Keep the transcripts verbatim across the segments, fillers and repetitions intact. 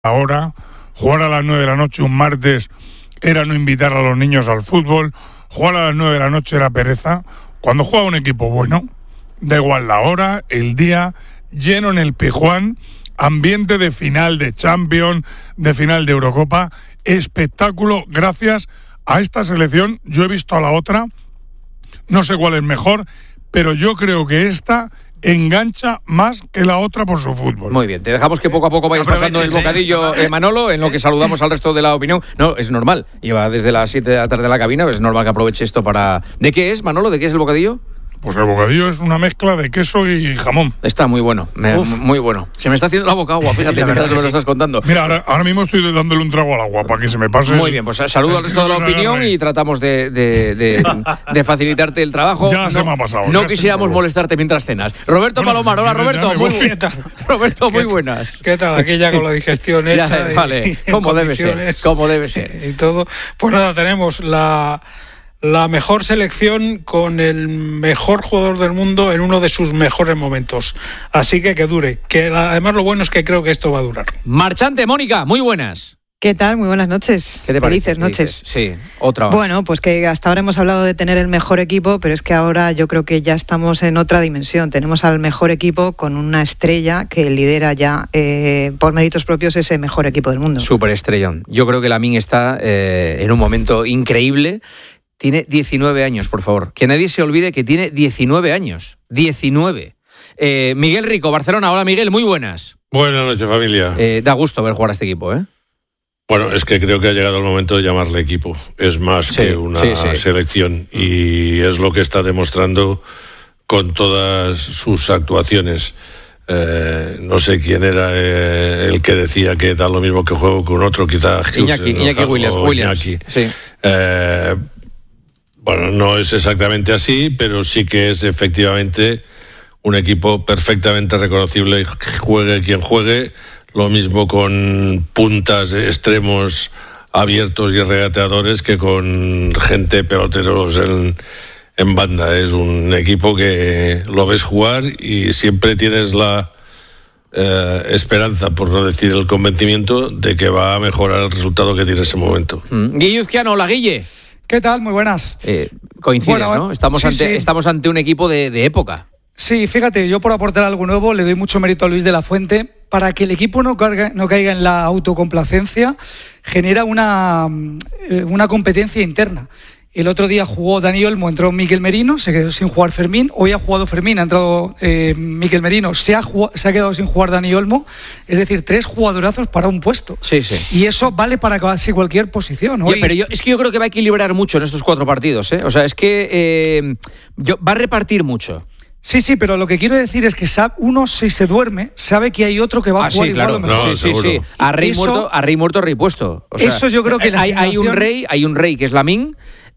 Ahora, jugar a las nueve de la noche un martes era no invitar a los niños al fútbol, jugar a las nueve de la noche era pereza. Cuando juega un equipo bueno, da igual la hora, el día, lleno en el Pizjuán, ambiente de final de Champions, de final de Eurocopa, espectáculo gracias a esta selección. Yo he visto a la otra, no sé cuál es mejor, pero yo creo que esta engancha más que la otra por su fútbol. Muy bien, te dejamos que poco a poco vayas pasando el bocadillo, eh, Manolo, en lo que saludamos al resto de la opinión. No, es normal, lleva desde las siete de la tarde en la cabina, es normal que aproveche esto para... ¿De qué es, Manolo? ¿De qué es el bocadillo? Pues el bocadillo es una mezcla de queso y jamón. Está muy bueno, me, muy bueno. Se me está haciendo la boca agua, fíjate, mientras me lo estás contando. Mira, ahora, ahora mismo estoy dándole un trago al agua para que se me pase. Muy bien, pues saludo al resto de la opinión y tratamos de, de, de, de facilitarte el trabajo. Ya no, se me ha pasado. No quisiéramos molestarte mientras cenas. Roberto bueno, Palomar, hola Roberto, muy, ¿Qué tal? Roberto, muy ¿Qué buenas. ¿Qué tal? Aquí ya con la digestión hecha. Ya, vale, como debe ser, como debe ser. Y todo. Pues nada, tenemos la... La mejor selección con el mejor jugador del mundo en uno de sus mejores momentos. Así que que dure. Que además lo bueno es que creo que esto va a durar. Marchante, Mónica, muy buenas. ¿Qué tal? Muy buenas noches. ¿Qué te Felices parece? noches. Sí, otra más. Bueno, pues que hasta ahora hemos hablado de tener el mejor equipo, pero es que ahora yo creo que ya estamos en otra dimensión. Tenemos al mejor equipo con una estrella que lidera ya, eh, por méritos propios, ese mejor equipo del mundo. Súper estrellón. Yo creo que Lamine está eh, en un momento increíble. Tiene diecinueve años, por favor. Que nadie se olvide que tiene diecinueve años. diecinueve. Eh, Miguel Rico, Barcelona. Hola, Miguel, muy buenas. Buenas noches, familia. Eh, da gusto ver jugar a este equipo, ¿eh? Bueno, es que creo que ha llegado el momento de llamarle equipo. Es más sí, que una sí, sí. selección. Y es lo que está demostrando con todas sus actuaciones. Eh, no sé quién era eh, el que decía que da lo mismo que juego con otro, quizá Iñaki, Hughes, Iñaki Williams. Williams. Iñaki. Sí. Eh, Bueno, no es exactamente así, pero sí que es efectivamente un equipo perfectamente reconocible, juegue quien juegue, lo mismo con puntas, extremos abiertos y regateadores que con gente peloteros en, en banda. Es un equipo que lo ves jugar y siempre tienes la eh, esperanza, por no decir el convencimiento, de que va a mejorar el resultado que tiene en ese momento. Mm. Guille Uzquiano, hola Guille. ¿Qué tal? Muy buenas. Eh, coincides, bueno, ¿no? Estamos, sí, ante, sí. estamos ante un equipo de, de época. Sí, fíjate, yo por aportar algo nuevo le doy mucho mérito a Luis de la Fuente. Para que el equipo no, carga, no caiga en la autocomplacencia, genera una, una competencia interna. El otro día jugó Dani Olmo, entró Mikel Merino, se quedó sin jugar Fermín. Hoy ha jugado Fermín, ha entrado eh, Mikel Merino, se ha, jugado, se ha quedado sin jugar Dani Olmo. Es decir, tres jugadorazos para un puesto. Sí, sí. Y eso vale para casi cualquier posición. Hoy... Ya, pero yo, es que yo creo que va a equilibrar mucho en estos cuatro partidos, ¿eh? O sea, es que eh, yo, va a repartir mucho. Sí, sí, pero lo que quiero decir es que sabe, uno, si se duerme, sabe que hay otro que va a ah, jugar sí, igual claro. o mejor. No, sí, sí, sí. A rey, eso, muerto, a rey muerto, rey puesto. O sea, eso yo creo que la hay, hay un rey, hay un rey que es Lamine,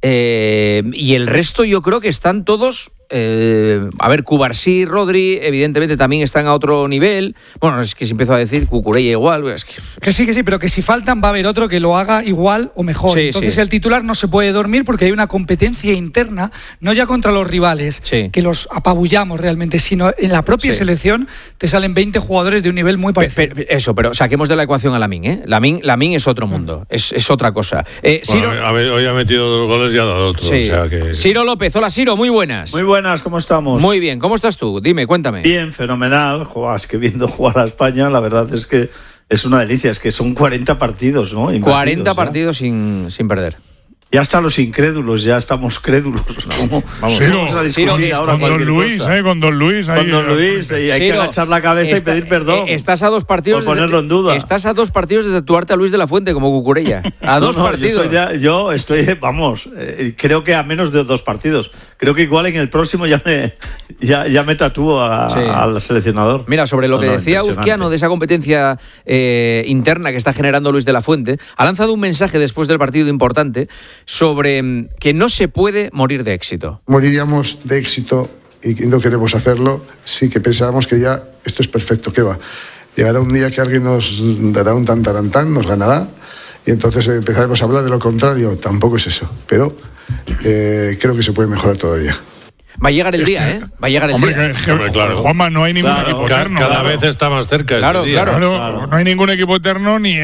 eh, y el resto yo creo que están todos... Eh, a ver, Cubarsí, Rodri, evidentemente también están a otro nivel. Bueno, es que si empiezo a decir Cucurella igual. Es que... que sí, que sí, pero que si faltan va a haber otro que lo haga igual o mejor. Sí, Entonces sí. el titular no se puede dormir porque hay una competencia interna, no ya contra los rivales, sí. que los apabullamos realmente, sino en la propia sí. selección te salen veinte jugadores de un nivel muy parecido. Pero, eso, pero saquemos de la ecuación a Lamine, ¿eh? Lamine, Lamine es otro mundo, mm. es, es otra cosa. Eh, bueno, Ciro... a ver, hoy ha metido dos goles y ha dado otro. Sí. O sea que... Ciro López, hola Ciro, muy buenas. Muy buenas, ¿cómo estamos? Muy bien, ¿cómo estás tú? Dime, cuéntame. Bien, fenomenal. Joder, es que viendo jugar a España, la verdad es que es una delicia. Es que son cuarenta partidos, ¿no? Invertidos, cuarenta partidos ¿eh? sin, sin perder. Ya hasta los incrédulos, ya estamos crédulos. ¿Cómo, vamos, Ciro, vamos a discutir Ciro, ahora con Don Luis, cosa? eh, con Don Luis. Ahí, con Don Luis, y hay Ciro, que agachar la cabeza está, y pedir perdón. Eh, estás a dos partidos por ponerlo de, en duda. Estás a dos partidos de tatuarte a Luis de la Fuente como Cucurella. A no, dos no, partidos. Yo, ya, yo estoy, vamos, eh, creo que a menos de dos partidos. Creo que igual en el próximo ya me, ya, ya me tatúo a, sí. al seleccionador. Mira, sobre lo no, que no, decía Uzquiano de esa competencia eh, interna que está generando Luis de la Fuente, ha lanzado un mensaje después del partido importante sobre que no se puede morir de éxito. Moriríamos de éxito y no queremos hacerlo, sí que pensábamos que ya esto es perfecto, ¿qué va? Llegará un día que alguien nos dará un tantarantán, nos ganará, y entonces empezaremos a hablar de lo contrario. Tampoco es eso, pero eh, creo que se puede mejorar todavía. Va a llegar el Este, día, ¿eh? Va a llegar el hombre, día. que, que, Hombre, claro. Juanma, no hay ningún Claro, equipo Ca- eterno. cada claro. vez está más cerca Claro, ese día. claro. Claro, Claro. no hay ningún equipo eterno ni